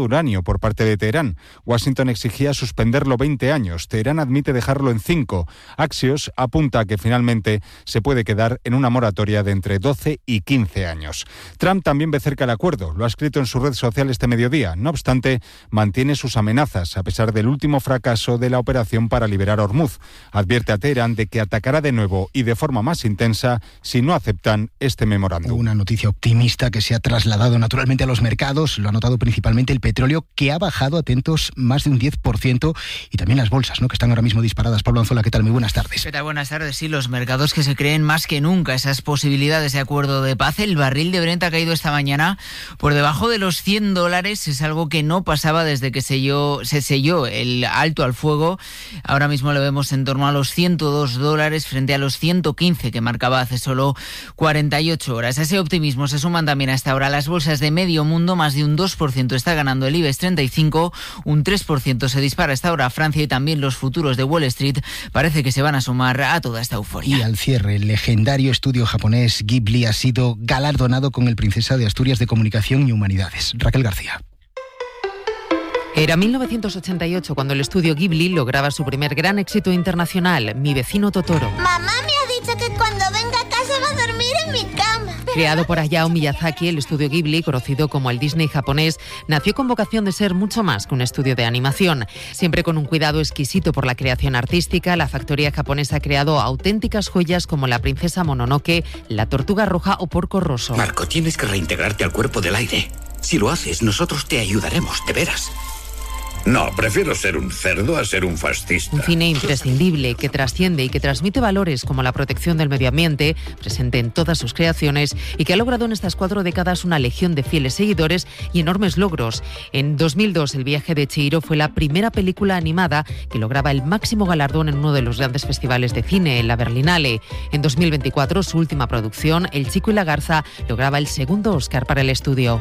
uranio por parte de Teherán. Washington exigía suspenderlo 20 años. Teherán admite dejarlo en 5. Axios apunta a que finalmente se puede quedar en una moratoria de entre 12 y 15 años. Trump también ve cerca el acuerdo. Lo ha escrito en su red social este mediodía. No obstante, mantiene sus amenazas a pesar del último fracaso de la operación para liberar Hormuz. Advierte a Teherán de que atacará de nuevo y de forma más intensa si no aceptan este memorándum. Una noticia optimista que se ha trasladado naturalmente a los mercados. Lo ha notado principalmente el petróleo, que ha bajado, atentos, más de un 10%, y también las bolsas, ¿no?, que están ahora mismo disparadas. Pablo Anzola, ¿qué tal? Muy buenas tardes. ¿Qué tal? Buenas tardes. Sí, los mercados que se creen más que nunca esas posibilidades de acuerdo de paz. El barril de Brent ha caído esta mañana por debajo de los $100. Es algo que no pasaba desde que se selló el alto al fuego. Ahora mismo lo vemos en torno a los $102 frente a los 115 que marcaba hace solo 48 horas. A ese optimismo se suman también hasta ahora las bolsas de medio mundo. Más de un 2% está ganando el IBEX 35, un 3% se dispara hasta ahora Francia, y también los futuros de Wall Street parece que se van a sumar a toda esta euforia. Y al cierre, el legendario estudio japonés Ghibli ha sido galardonado con el Princesa de Asturias de Comunicación y Humanidades. Raquel García. Era 1988 cuando el estudio Ghibli lograba su primer gran éxito internacional, Mi vecino Totoro. Mamá me ha dicho que cuando venga a casa va a dormir en mi cama. Creado por Hayao Miyazaki, el estudio Ghibli, conocido como el Disney japonés, nació con vocación de ser mucho más que un estudio de animación. Siempre con un cuidado exquisito por la creación artística, la factoría japonesa ha creado auténticas joyas como La princesa Mononoke, La tortuga roja o Porco Rosso. Marco, tienes que reintegrarte al cuerpo del aire. Si lo haces, nosotros te ayudaremos, de veras. No, prefiero ser un cerdo a ser un fascista. Un cine imprescindible que trasciende y que transmite valores como la protección del medio ambiente, presente en todas sus creaciones, y que ha logrado en estas 4 décadas una legión de fieles seguidores y enormes logros. En 2002, El viaje de Chihiro fue la primera película animada que lograba el máximo galardón en uno de los grandes festivales de cine, en la Berlinale. En 2024, su última producción, El chico y la garza, lograba el segundo Oscar para el estudio.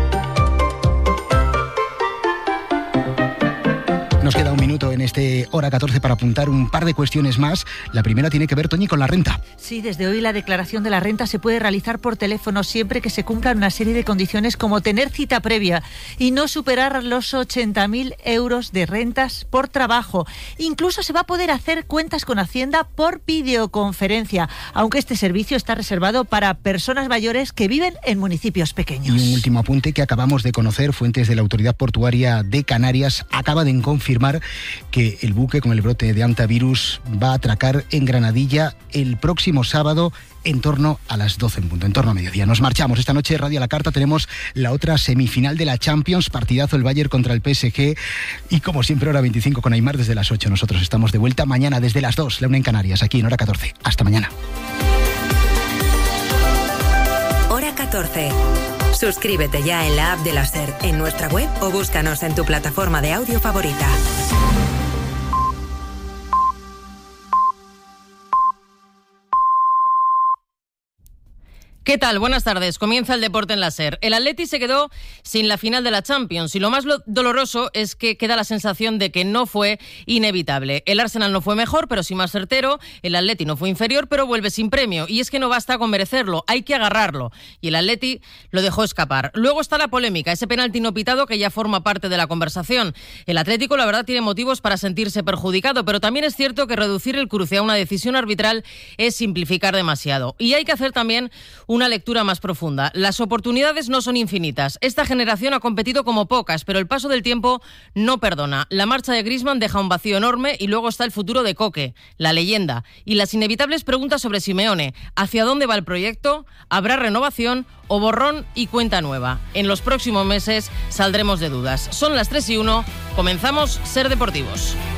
Nos queda un minuto en este Hora 14 para apuntar un par de cuestiones más. La primera tiene que ver, Toñi, con la renta. Sí, desde hoy la declaración de la renta se puede realizar por teléfono siempre que se cumplan una serie de condiciones, como tener cita previa y no superar los 80.000 euros de rentas por trabajo. Incluso se va a poder hacer cuentas con Hacienda por videoconferencia, aunque este servicio está reservado para personas mayores que viven en municipios pequeños. Y un último apunte que acabamos de conocer: fuentes de la Autoridad Portuaria de Canarias acaban de confirmar que el buque con el brote de hantavirus va a atracar en Granadilla el próximo sábado en torno a las 12 en punto, en torno a mediodía. Nos marchamos. Esta noche, Radio a la Carta, tenemos la otra semifinal de la Champions, partidazo el Bayern contra el PSG, y como siempre, Hora 25 con Aimar desde las 8. Nosotros estamos de vuelta mañana desde las 2, la 1 en Canarias, aquí en Hora 14. Hasta mañana. Hora 14. Suscríbete ya en la app de la SER, en nuestra web, o búscanos en tu plataforma de audio favorita. ¿Qué tal? Buenas tardes. Comienza el deporte en la SER. El Atleti se quedó sin la final de la Champions, y lo más doloroso es que queda la sensación de que no fue inevitable. El Arsenal no fue mejor, pero sí más certero. El Atleti no fue inferior, pero vuelve sin premio. Y es que no basta con merecerlo, hay que agarrarlo. Y el Atleti lo dejó escapar. Luego está la polémica, ese penalti no pitado que ya forma parte de la conversación. El Atlético, la verdad, tiene motivos para sentirse perjudicado, pero también es cierto que reducir el cruce a una decisión arbitral es simplificar demasiado. Y hay que hacer también una lectura más profunda. Las oportunidades no son infinitas. Esta generación ha competido como pocas, pero el paso del tiempo no perdona. La marcha de Griezmann deja un vacío enorme, y luego está el futuro de Coque, la leyenda, y las inevitables preguntas sobre Simeone. ¿Hacia dónde va el proyecto? ¿Habrá renovación o borrón y cuenta nueva? En los próximos meses saldremos de dudas. Son las 3:01. Comenzamos Ser Deportivos.